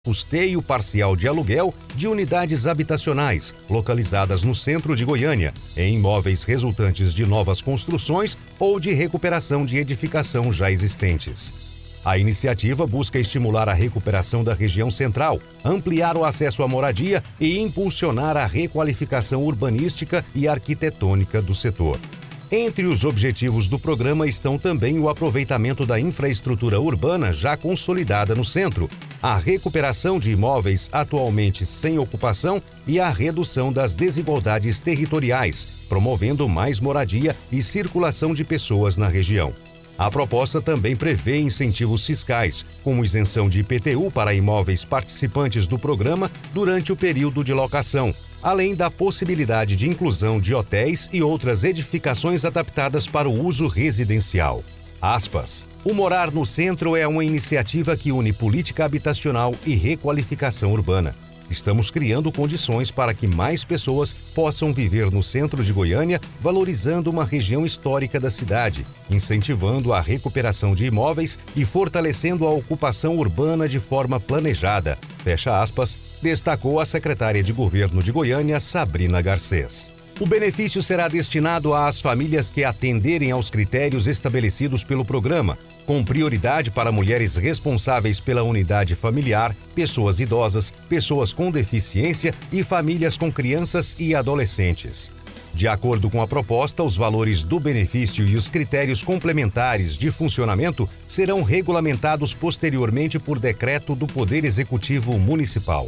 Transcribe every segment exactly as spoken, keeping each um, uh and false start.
custeio parcial de aluguel de unidades habitacionais localizadas no centro de Goiânia, em imóveis resultantes de novas construções ou de recuperação de edificação já existentes. A iniciativa busca estimular a recuperação da região central, ampliar o acesso à moradia e impulsionar a requalificação urbanística e arquitetônica do setor. Entre os objetivos do programa estão também o aproveitamento da infraestrutura urbana já consolidada no centro, a recuperação de imóveis atualmente sem ocupação e a redução das desigualdades territoriais, promovendo mais moradia e circulação de pessoas na região. A proposta também prevê incentivos fiscais, como isenção de I P T U para imóveis participantes do programa durante o período de locação, além da possibilidade de inclusão de hotéis e outras edificações adaptadas para o uso residencial. Aspas. O Morar no Centro é uma iniciativa que une política habitacional e requalificação urbana. Estamos criando condições para que mais pessoas possam viver no centro de Goiânia, valorizando uma região histórica da cidade, incentivando a recuperação de imóveis e fortalecendo a ocupação urbana de forma planejada. Fecha aspas, destacou a secretária de Governo de Goiânia, Sabrina Garcês. O benefício será destinado às famílias que atenderem aos critérios estabelecidos pelo programa, com prioridade para mulheres responsáveis pela unidade familiar, pessoas idosas, pessoas com deficiência e famílias com crianças e adolescentes. De acordo com a proposta, os valores do benefício e os critérios complementares de funcionamento serão regulamentados posteriormente por decreto do Poder Executivo Municipal.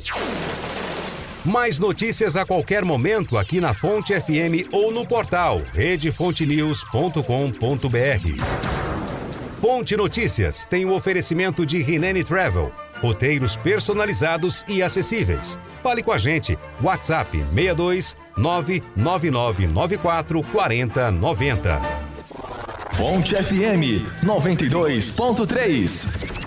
Mais notícias a qualquer momento aqui na Fonte F M ou no portal rede fonte news ponto com ponto b r. Fonte Notícias tem o oferecimento de Rinene Travel, roteiros personalizados e acessíveis. Fale com a gente, WhatsApp seis dois nove nove nove nove quatro quatro zero nove zero. Fonte F M noventa e dois ponto três.